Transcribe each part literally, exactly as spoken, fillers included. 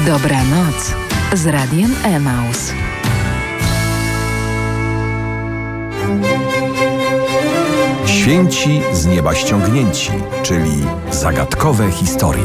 Dobranoc z Radiem Emaus. Święci z nieba ściągnięci, czyli zagadkowe historie.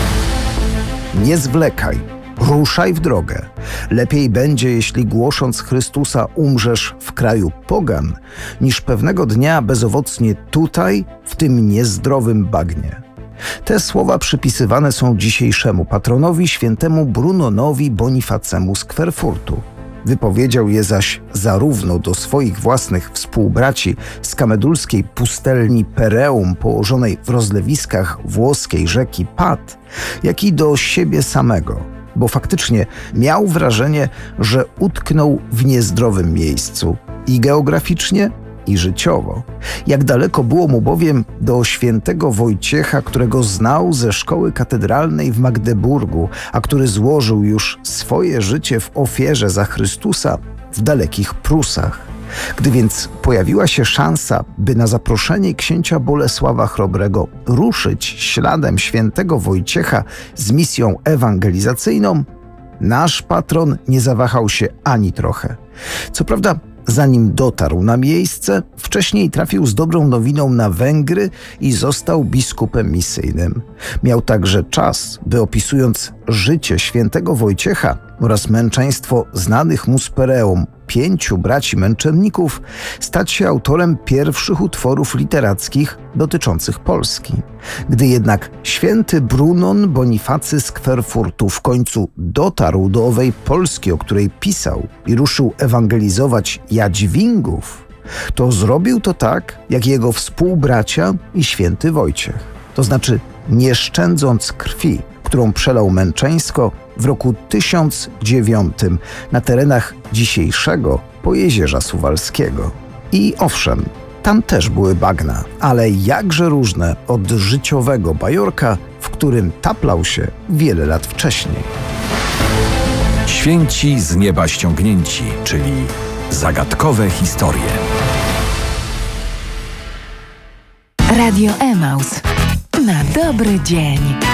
Nie zwlekaj, ruszaj w drogę. Lepiej będzie, jeśli głosząc Chrystusa umrzesz w kraju pogan, niż pewnego dnia bezowocnie tutaj, w tym niezdrowym bagnie. Te słowa przypisywane są dzisiejszemu patronowi, świętemu Brunonowi Bonifacemu z Kwerfurtu. Wypowiedział je zaś zarówno do swoich własnych współbraci z kamedulskiej pustelni Pereum położonej w rozlewiskach włoskiej rzeki Pat, jak i do siebie samego, bo faktycznie miał wrażenie, że utknął w niezdrowym miejscu i geograficznie, i życiowo. Jak daleko było mu bowiem do świętego Wojciecha, którego znał ze szkoły katedralnej w Magdeburgu, a który złożył już swoje życie w ofierze za Chrystusa w dalekich Prusach. Gdy więc pojawiła się szansa, by na zaproszenie księcia Bolesława Chrobrego ruszyć śladem świętego Wojciecha z misją ewangelizacyjną, nasz patron nie zawahał się ani trochę. Co prawda, zanim dotarł na miejsce, wcześniej trafił z dobrą nowiną na Węgry i został biskupem misyjnym. Miał także czas, by opisując życie świętego Wojciecha oraz męczeństwo znanych mu z Pereum pięciu braci męczenników, stać się autorem pierwszych utworów literackich dotyczących Polski. Gdy jednak święty Brunon Bonifacy z Kwerfurtu w końcu dotarł do owej Polski, o której pisał, i ruszył ewangelizować Jadźwingów, to zrobił to tak, jak jego współbracia i święty Wojciech. To znaczy nie szczędząc krwi, którą przelał męczeńsko w roku tysiąc dziewiątym na terenach dzisiejszego Pojezierza Suwalskiego. I owszem, tam też były bagna, ale jakże różne od życiowego bajorka, w którym taplał się wiele lat wcześniej. Święci z nieba ściągnięci, czyli zagadkowe historie. Radio Emaus. Na dobry dzień.